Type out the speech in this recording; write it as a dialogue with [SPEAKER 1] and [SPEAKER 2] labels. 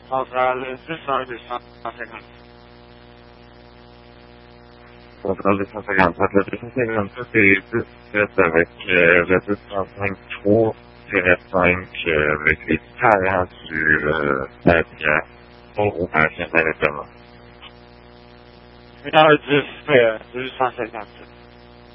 [SPEAKER 1] Centrale 200-250.
[SPEAKER 2] Centrale 250. Le 250, c'est avec le 205-3-5 avec les talents sur la bière. Bon groupe ancien directement.
[SPEAKER 1] Dans le 10, 250.